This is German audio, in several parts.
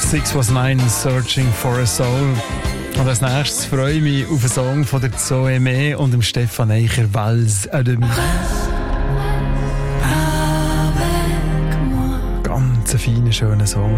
6 was 9, Searching for a Soul. Und als nächstes freue ich mich auf einen Song von der Zoe May und dem Stefan Eicher, Vals à demi. Ganz ein feiner, schöner Song.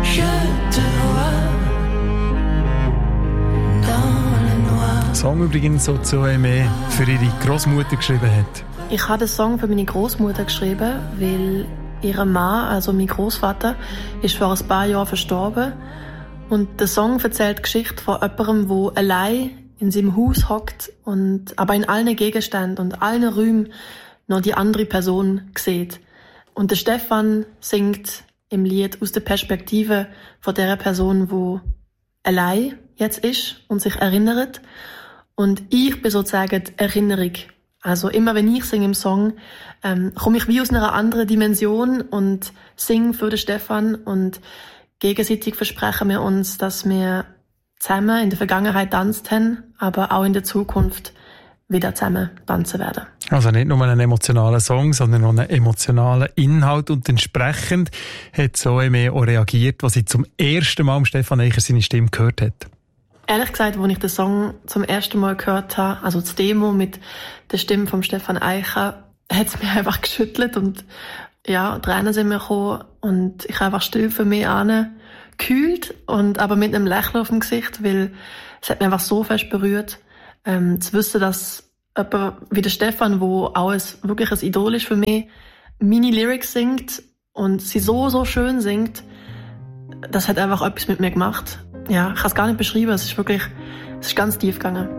Song übrigens, so Zoe May für ihre Großmutter geschrieben hat. Ich habe den Song für meine Großmutter geschrieben, weil ihr Mann, also mein Großvater, ist vor ein paar Jahren verstorben. Und der Song erzählt die Geschichte von jemandem, der allein in seinem Haus hockt und aber in allen Gegenständen und allen Räumen noch die andere Person sieht. Und der Stefan singt im Lied aus der Perspektive von der Person, die allein jetzt ist und sich erinnert. Und ich bin sozusagen die Erinnerung. Also immer wenn ich singe im Song, komme ich wie aus einer anderen Dimension und singe für den Stefan. Und gegenseitig versprechen wir uns, dass wir zusammen in der Vergangenheit tanzt haben, aber auch in der Zukunft wieder zusammen tanzen werden. Also nicht nur einen emotionalen Song, sondern auch einen emotionalen Inhalt. Und entsprechend hat Zoe May auch reagiert, als sie zum ersten Mal Stefan Eicher seine Stimme gehört hat. Ehrlich gesagt, als ich den Song zum ersten Mal gehört habe, also das Demo mit der Stimme von Stefan Eicher, hat es mich einfach geschüttelt und ja, Tränen sind mir gekommen und ich habe einfach still für mich gekühlt und aber mit einem Lächeln auf dem Gesicht, weil es hat mich einfach so fest berührt, zu wissen, dass jemand wie der Stefan, wo auch wirklich ein Idol ist für mich, meine Lyrics singt und sie so schön singt, das hat einfach etwas mit mir gemacht. Ja, ich kann es gar nicht beschreiben, es ist ganz tief gegangen.